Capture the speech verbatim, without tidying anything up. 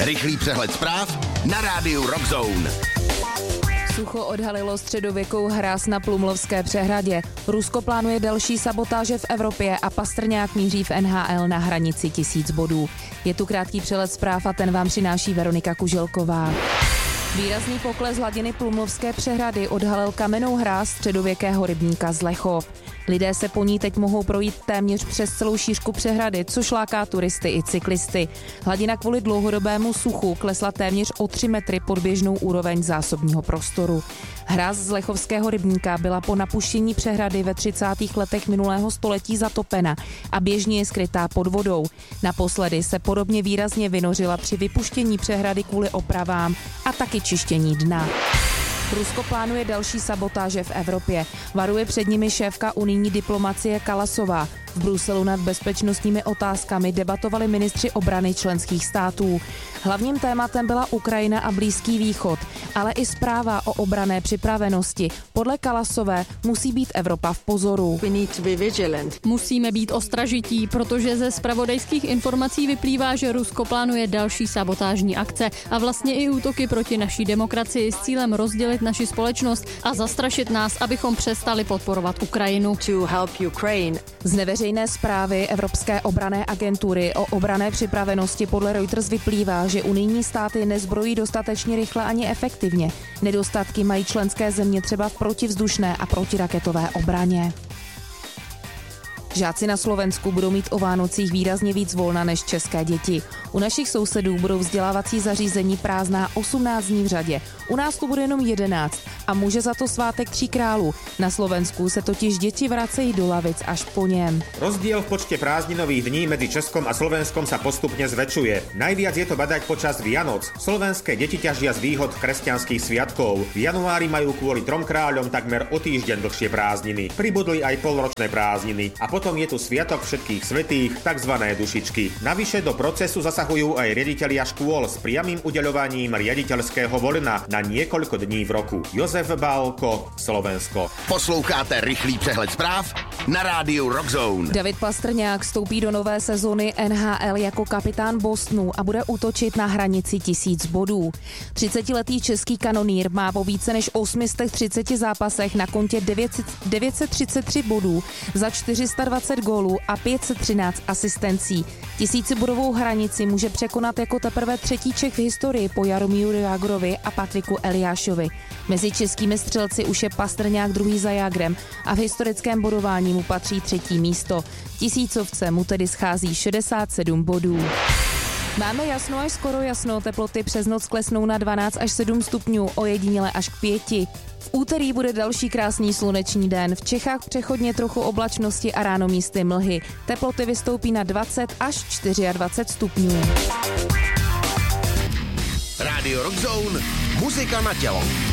Rychlý přehled zpráv na rádiu Rock Zone. Sucho odhalilo středověkou hráz na Plumlovské přehradě. Rusko plánuje další sabotáže v Evropě a Pastrňák míří v N H L na hranici tisíc bodů. Je tu krátký přehled zpráv a ten vám přináší Veronika Kuželková. Výrazný pokles hladiny Plumlovské přehrady odhalil kamennou hráz středověkého rybníka Zlechov. Lidé se po ní teď mohou projít téměř přes celou šířku přehrady, což láká turisty i cyklisty. Hladina kvůli dlouhodobému suchu klesla téměř o tři metry pod běžnou úroveň zásobního prostoru. Hráz Zlechovského rybníka byla po napuštění přehrady ve třicátých letech minulého století zatopena a běžně je skrytá pod vodou. Naposledy se podobně výrazně vynořila při vypuštění přehrady kvůli opravám a taky čištění dna. Rusko plánuje další sabotáže v Evropě. Varuje před nimi šéfka unijní diplomacie Kallasová. V Bruselu nad bezpečnostními otázkami debatovali ministři obrany členských států. Hlavním tématem byla Ukrajina a Blízký východ, ale i zpráva o obranné připravenosti. Podle Kallasové musí být Evropa v pozoru. Musíme být ostražití, protože ze zpravodajských informací vyplývá, že Rusko plánuje další sabotážní akce a vlastně i útoky proti naší demokracii s cílem rozdělit naši společnost a zastrašit nás, abychom přestali podporovat Ukrajinu. Z neveřejné zprávy Evropské obranné agentury o obranné připravenosti podle Reuters vyplývá, že unijní státy nezbrojí dostatečně rychle ani efektivně. Nedostatky mají členské země třeba v protivzdušné a protiraketové obraně. Žáci na Slovensku budou mít o Vánocích výrazně víc volna než české děti. U našich sousedů budou vzdělávací zařízení prázdná osmnáct dní v řadě. U nás to bude jenom jedenáct a může za to svátek Tří králů. Na Slovensku se totiž děti vracejí do lavic až po něm. Rozdiel v počte prázdninových dní medzi Českom a Slovenskom sa postupne zväčšuje. Najviac je to badať počas Vianoc. Slovenské deti ťažia z výhod kresťanských sviatkov. V januári majú kvôli trom kráľom takmer o týždeň dlhšie prázdniny. Pribudli aj polročné prázdniny a potom je tu sviatok všetkých svätých, takzvané dušičky. Navyše do procesu zasahujú aj riaditelia škôl s priamym udeľovaním riaditeľského voľna na niekoľko dní v roku. Jozef Bálko, Slovensko. Posloucháte rychlý přehled zpráv na rádiu Rock Zone. David Pastrňák vstoupí do nové sezony N H L jako kapitán Bostonu a bude útočit na hranici tisíc bodů. třicetiletý český kanonýr má po více než osm set třiceti zápasech na kontě devět set třicet tři bodů za čtyři sta dvacet gólů a pět set třináct asistencí. Tisícibodovou hranici může překonat jako teprve třetí Čech v historii po Jaromíru Jágrovi a Patriku Eliášovi. Mezi českými střelci už je Pastrňák druhý za Jágrem a v historickém bodování mu patří třetí místo. Tisícovce mu tedy schází šedesát sedm bodů. Máme jasno až skoro jasno, teploty přes noc klesnou na dvanáct až sedm stupňů, ojediněle až k pěti. V úterý bude další krásný sluneční den, v Čechách přechodně trochu oblačnosti a ráno místy mlhy. Teploty vystoupí na dvacet až dvacet čtyři stupňů. Rádio Rock Zone, muzika na tělo.